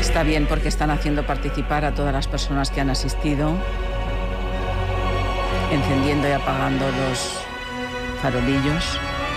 Está bien porque están haciendo participar a todas las personas que han asistido, encendiendo y apagando los farolillos.